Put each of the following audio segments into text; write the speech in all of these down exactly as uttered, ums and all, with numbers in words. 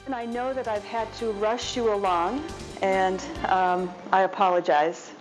I know that I've had to rush you along, and um, I apologize.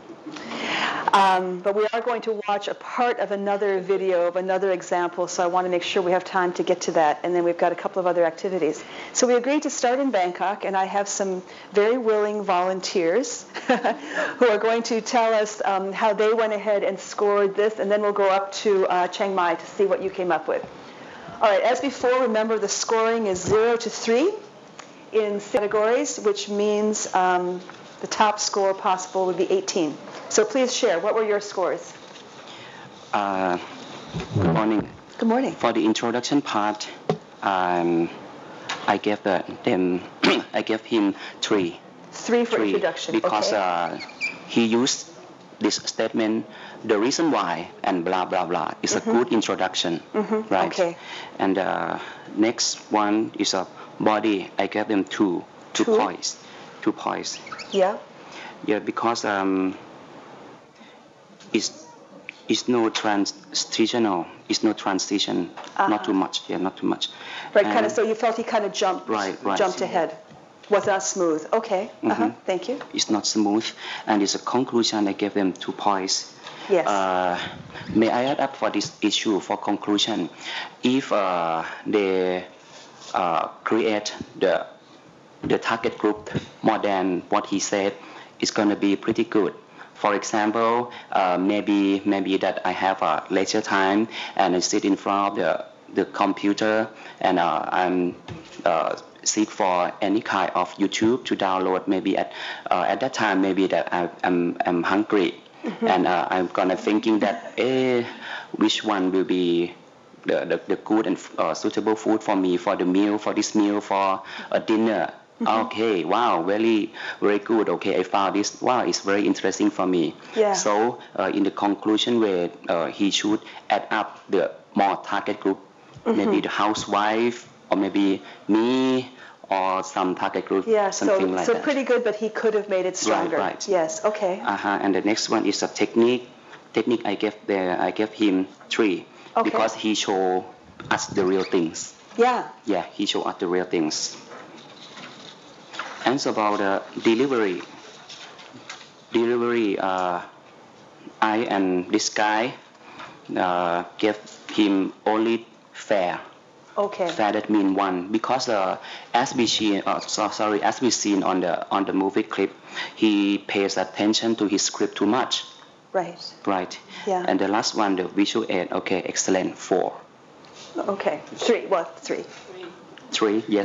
Um, but we are going to watch a part of another video of another example, so I want to make sure we have time to get to that, and then we've got a couple of other activities. So we agreed to start in Bangkok, and I have some very willing volunteers who are going to tell us um, how they went ahead and scored this, and then we'll go up to uh, Chiang Mai to see what you came up with. All right, as before, remember the scoring is zero to three in categories, which means um, the top score possible would be eighteen. So please share. What were your scores? Uh, good morning. Good morning. For the introduction part, um, I gave the, them. I gave him three. Three for three, introduction. Because okay. uh, he used this statement, the reason why, and blah blah blah. It's mm-hmm. a good introduction, mm-hmm. right? Okay. And uh, next one is a body. I gave them two, two, two? points, two points. Yeah. Yeah, because um. It's, it's no transitional. It's no transition. Uh-huh. Not too much. Yeah, not too much. Right, kind of. So you felt he kind of jumped, right, right. jumped ahead. Was not smooth. Okay. Mm-hmm. Uh-huh. Thank you. It's not smooth, and it's a conclusion. I gave them two points. Yes. Uh, may I add up for this issue for conclusion? If uh, they uh, create the the target group more than what he said, it's going to be pretty good. For example, uh, maybe maybe that I have a leisure time and I sit in front of the, the computer and uh, I'm uh, seek for any kind of YouTube to download. Maybe at uh, at that time maybe that I, I'm I'm hungry mm-hmm. and uh, I'm gonna thinking that eh, which one will be the, the, the good and uh, suitable food for me for the meal for this meal for a dinner. Mm-hmm. Okay, wow, very, very good. Okay, I found this. Wow, it's very interesting for me. Yeah. So, uh, in the conclusion, where uh, he should add up the more target group, mm-hmm. maybe the housewife, or maybe me, or some target group, yeah, something so, like so that. So pretty good, but he could have made it stronger. Right, right. Yes. Okay. Uh huh. And the next one is a technique. Technique. I gave the I gave him three okay. because he showed us the real things. Yeah. Yeah, he showed us the real things. And about the delivery, delivery, uh, I and this guy uh, gave him only fair. Okay. Fair that mean one because uh, as we see, uh, so, sorry, as we seen on the on the movie clip, he pays attention to his script too much. Right. Right. Yeah. And the last one, the visual aid. Okay, excellent. Four. Okay. Three. What? Three. Three, yes.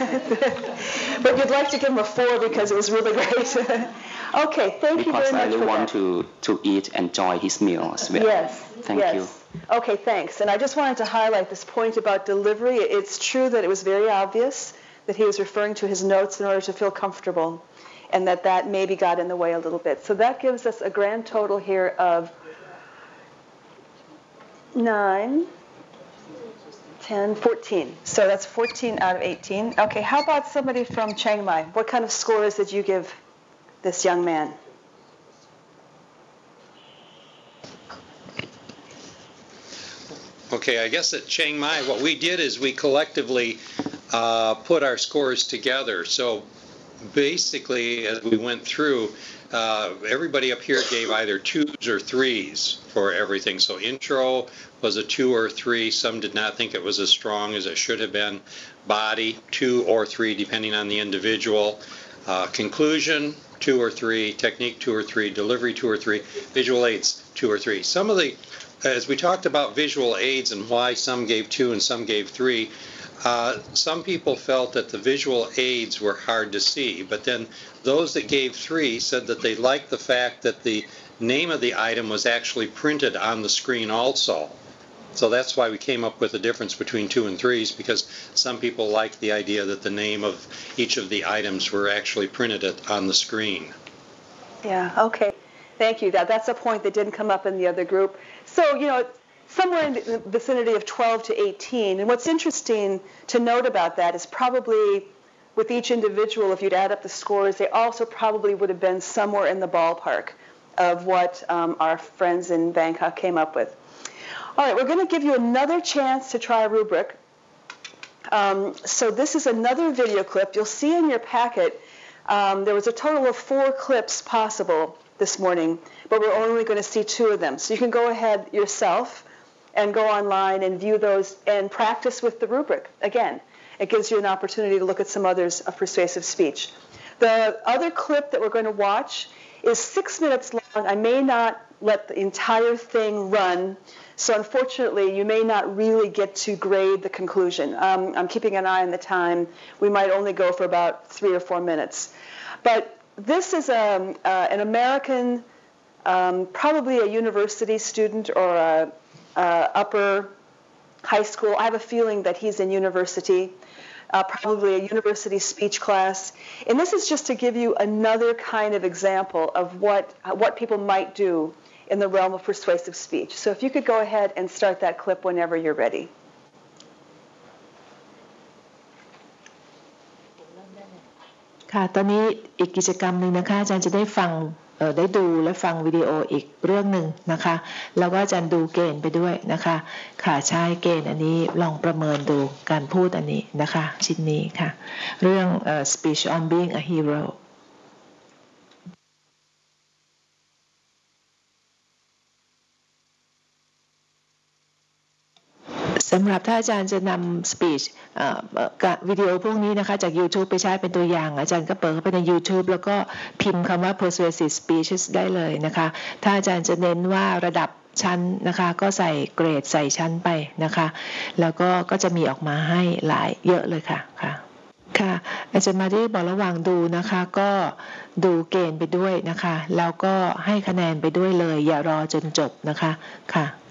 Yeah. But you'd like to give him a four because it was really great. Okay, thank because you very much I really for want that. to, to eat, enjoy his meal as well. Yes. Thank yes. you. Okay, thanks. And I just wanted to highlight this point about delivery. It's true that it was very obvious that he was referring to his notes in order to feel comfortable, and that that maybe got in the way a little bit. So that gives us a grand total here of nine, ten, fourteen. So that's fourteen out of eighteen. Okay, how about somebody from Chiang Mai? What kind of scores did you give this young man? Okay, I guess at Chiang Mai, what we did is we collectively uh, put our scores together. So basically, as we went through, uh, everybody up here gave either twos or threes for everything. So intro was a two or three. Some did not think it was as strong as it should have been. Body, two or three, depending on the individual. Uh, conclusion, two or three. Technique, two or three. Delivery, two or three. Visual aids, two or three. Some of the, as we talked about visual aids and why some gave two and some gave three, Uh, some people felt that the visual aids were hard to see, but then those that gave three said that they liked the fact that the name of the item was actually printed on the screen also. So that's why we came up with a difference between two and threes, because some people liked the idea that the name of each of the items were actually printed on the screen. Yeah, okay. Thank you. That, that's a point that didn't come up in the other group. So, you know, somewhere in the vicinity of twelve to eighteen. And what's interesting to note about that is probably with each individual, if you'd add up the scores, they also probably would have been somewhere in the ballpark of what um, our friends in Bangkok came up with. All right, we're going to give you another chance to try a rubric. Um, so this is another video clip. You'll see in your packet, um, there was a total of four clips possible this morning, but we're only going to see two of them. So you can go ahead yourself and go online and view those and practice with the rubric. Again, it gives you an opportunity to look at some others of persuasive speech. The other clip that we're going to watch is six minutes long. I may not let the entire thing run, so unfortunately you may not really get to grade the conclusion. Um, I'm keeping an eye on the time. We might only go for about three or four minutes. But this is a, uh, an American, um, probably a university student or a, a upper high school. I have a feeling that he's in university. Uh, probably a university speech class. And this is just to give you another kind of example of what, what people might do in the realm of persuasive speech. So if you could go ahead and start that clip whenever you're ready. ค่ะตอนนี้อีกกิจกรรมหนึ่งนะคะอาจารย์จะได้ฟังเอ่อได้ดูและฟังวิดีโออีกเรื่องหนึ่งนะคะแล้วก็อาจารย์ดูเกณฑ์ไปด้วยนะคะค่ะใช้เกณฑ์อันนี้ลองประเมินดูการพูดอันนี้นะคะชิ้นนี้ค่ะเรื่องเอ่อ speech on being a heroสำหรับถ้าอาจารย์จะนำ speech วิดีโอพวกนี้นะคะจาก YouTube ไปใช้เป็นตัวอย่างอาจารย์ก็เปิดเข้าไปใน YouTube แล้วก็พิมพ์คำว่า persuasive speeches ได้เลยนะคะถ้าอาจารย์จะเน้นว่าระดับชั้นนะคะก็ใส่เกรดใส่ชั้นไปนะคะแล้วก็ก็จะมีออกมาให้หลายเยอะเลยค่ะค่ะค่ะอาจารย์มาที่บอกระหว่างดูนะคะก็ดูเกณฑ์ไปด้วยนะคะแล้วก็ให้คะแนนไปด้วยเลยอย่ารอจนจบนะคะค่ะ